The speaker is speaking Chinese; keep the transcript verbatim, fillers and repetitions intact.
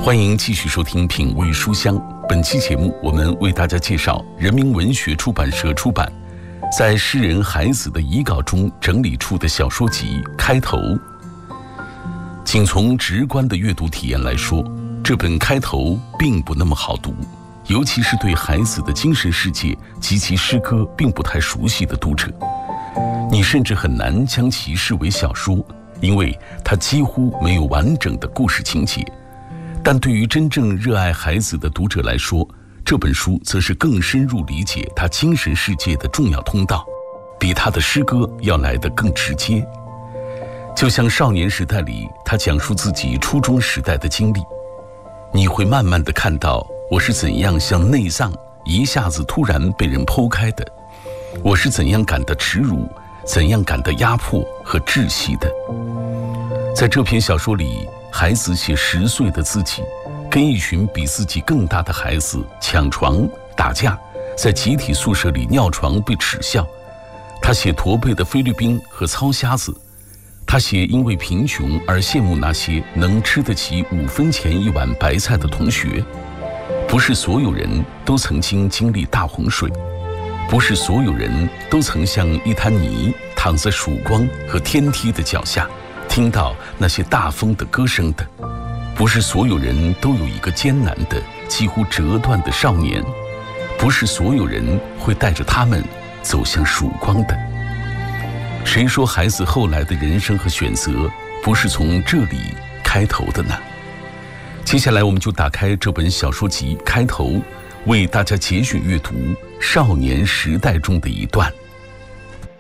欢迎继续收听品味书香。本期节目我们为大家介绍人民文学出版社出版，在诗人海子的遗稿中整理出的小说集《开头》。仅从直观的阅读体验来说，这本《开头》并不那么好读，尤其是对海子的精神世界及其诗歌并不太熟悉的读者，你甚至很难将其视为小说，因为它几乎没有完整的故事情节。但对于真正热爱海子的读者来说，这本书则是更深入理解他精神世界的重要通道，比他的诗歌要来得更直接。就像少年时代里他讲述自己初中时代的经历，你会慢慢地看到我是怎样像内脏一下子突然被人剖开的，我是怎样感到耻辱，怎样感到压迫和窒息的。在这篇小说里，海子写十岁的自己跟一群比自己更大的孩子抢床打架，在集体宿舍里尿床被耻笑。他写驼背的菲律宾和糙瞎子，他写因为贫穷而羡慕那些能吃得起五分钱一碗白菜的同学。不是所有人都曾经经历大洪水，不是所有人都曾像一滩泥躺在曙光和天梯的脚下，听到那些大风的歌声的，不是所有人都有一个艰难的几乎折断的少年，不是所有人会带着他们走向曙光的。谁说孩子后来的人生和选择不是从这里开头的呢？接下来我们就打开这本小说集《开头》，为大家节选阅读少年时代中的一段。